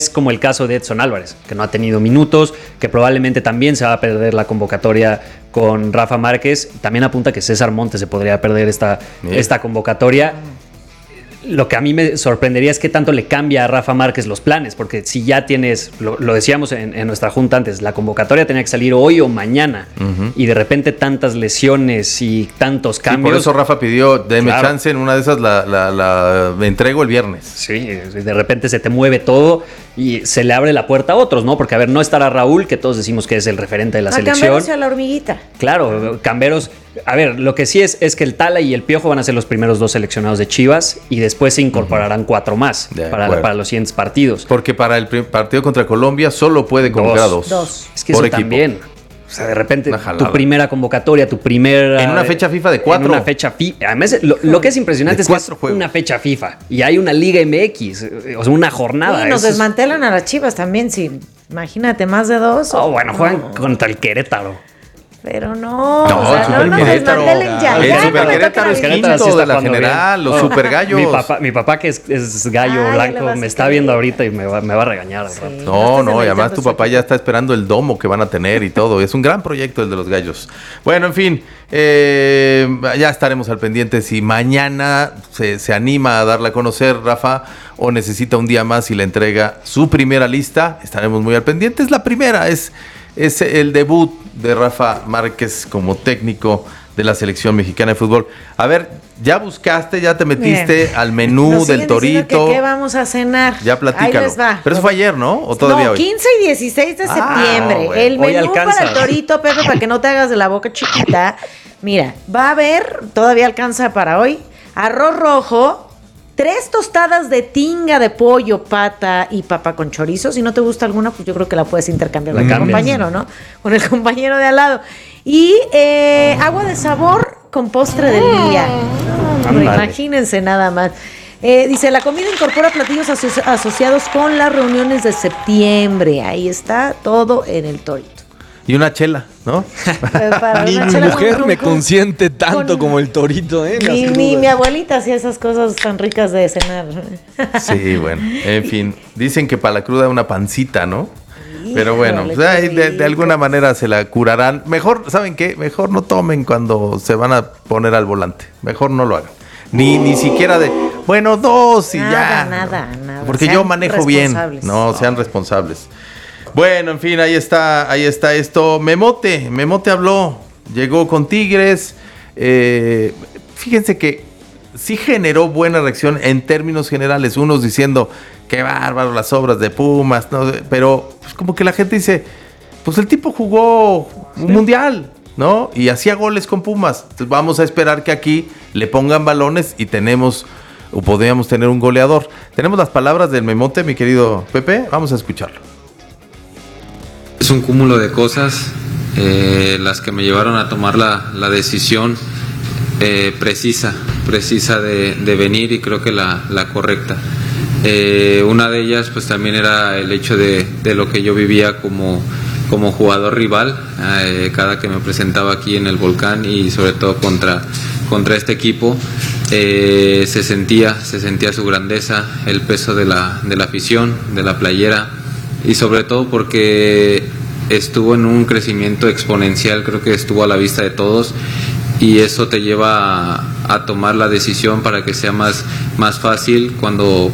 como el caso de Edson Álvarez, que no ha tenido minutos, que probablemente también se va a perder la convocatoria con Rafa Márquez. También apunta que César Montes se podría perder esta convocatoria. Lo que a mí me sorprendería es qué tanto le cambia a Rafa Márquez los planes, porque si ya tienes, lo decíamos en nuestra junta antes, la convocatoria tenía que salir hoy o mañana, y de repente tantas lesiones y tantos cambios. Por eso Rafa pidió, deme chance, en una de esas la entrego el viernes. Sí, de repente se te mueve todo y se le abre la puerta a otros, ¿no? Porque, a ver, no estará Raúl, que todos decimos que es el referente de la selección. Camberos y a la Hormiguita. Claro, Camberos. A ver, lo que sí es que el Tala y el Piojo van a ser los primeros 2 seleccionados de Chivas, y después se incorporarán 4 más para los siguientes partidos. Porque para el partido contra Colombia solo puede convocar a 2. Es que eso equipo. También. O sea, de repente, tu primera convocatoria, tu primera... En una fecha FIFA de 4. En una fecha FIFA. Además, lo que es impresionante es que es una fecha FIFA. Y hay una Liga MX. O sea, una jornada. Y nos desmantelan a las Chivas también, sí. Imagínate, más de 2. Bueno, juegan contra el Querétaro. Pero no, el Super Querétaro. El Super Querétaro es quinto de la general, los Super Gallos. Mi papá que es gallo blanco, me está viendo ahorita y me va a regañar al rato. No, y además tu papá ya está esperando el domo que van a tener y todo. Es un gran proyecto el de los Gallos. Bueno, en fin, ya estaremos al pendiente si mañana se anima a darla a conocer, Rafa, o necesita un día más y le entrega su primera lista. Estaremos muy al pendiente. Es la primera, es el debut de Rafa Márquez como técnico de la selección mexicana de fútbol. A ver, ya buscaste, ya te metiste al menú del Torito. ¿Qué vamos a cenar? Ya platícalo. Ahí les va. Pero eso fue ayer, ¿no? ¿O todavía hoy? 15 y 16 de septiembre. Bueno. El menú para el Torito, Pepe, para que no te hagas de la boca chiquita. Mira, va a haber, todavía alcanza para hoy, arroz rojo, 3 tostadas de tinga de pollo, pata y papa con chorizo. Si no te gusta alguna, pues yo creo que la puedes intercambiar con el compañero, ¿no? Con el compañero de al lado. Y agua de sabor con postre del día. Imagínense nada más. Dice, la comida incorpora platillos asociados con las reuniones de septiembre. Ahí está todo en el Torito. Y una chela, ¿no? Ni mi mujer me consiente tanto como el Torito, ¿eh? Mi abuelita hacía esas cosas tan ricas de cenar. Sí, bueno, en fin. Dicen que para la cruda una pancita, ¿no? Pero bueno, de alguna manera se la curarán. Mejor, ¿saben qué? Mejor no tomen cuando se van a poner al volante. Mejor no lo hagan. Ni siquiera de, 2 y ya. Nada. Porque yo manejo bien. No, sean responsables. Bueno, en fin, ahí está esto. Memote habló, llegó con Tigres. Fíjense que sí generó buena reacción en términos generales. Unos diciendo, qué bárbaro las obras de Pumas, ¿no? Pero pues, como que la gente dice, pues el tipo jugó un mundial, ¿no? Y hacía goles con Pumas. Entonces vamos a esperar que aquí le pongan balones y podríamos tener un goleador. Tenemos las palabras del Memote, mi querido Pepe. Vamos a escucharlo. Es un cúmulo de cosas las que me llevaron a tomar la decisión precisa de venir, y creo que la correcta. Una de ellas pues también era el hecho de lo que yo vivía como jugador rival, cada que me presentaba aquí en el Volcán, y sobre todo contra este equipo. Se sentía su grandeza, el peso de la afición, de la playera, y sobre todo porque estuvo en un crecimiento exponencial. Creo que estuvo a la vista de todos, y eso te lleva a tomar la decisión para que sea más fácil cuando...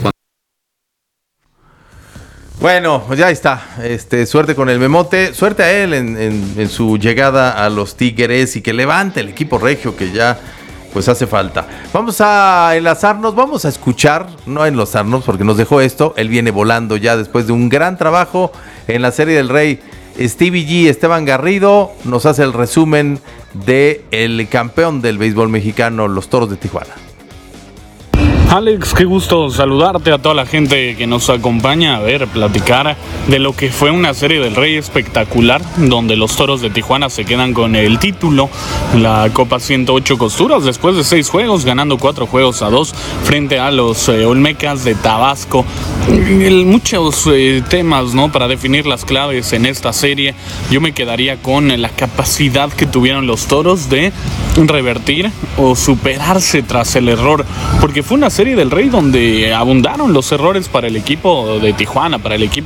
Bueno, pues ya está. Suerte con el Memote, suerte a él en su llegada a los Tigres, y que levante el equipo regio, que ya pues hace falta. Vamos a enlazarnos, vamos a escuchar, no a enlazarnos porque nos dejó esto. Él viene volando ya después de un gran trabajo en la Serie del Rey. Stevie G, Esteban Garrido, nos hace el resumen de el campeón del béisbol mexicano, los Toros de Tijuana. Alex, qué gusto saludarte, a toda la gente que nos acompaña, platicar de lo que fue una Serie del Rey espectacular, donde los Toros de Tijuana se quedan con el título, la Copa 108 Costuras, después de 6 juegos, ganando 4-2 frente a los Olmecas de Tabasco. Muchos temas, ¿no?, para definir las claves en esta serie. Yo me quedaría con la capacidad que tuvieron los Toros de revertir o superarse tras el error, porque fue una Serie del Rey donde abundaron los errores para el equipo de Tijuana, para el equipo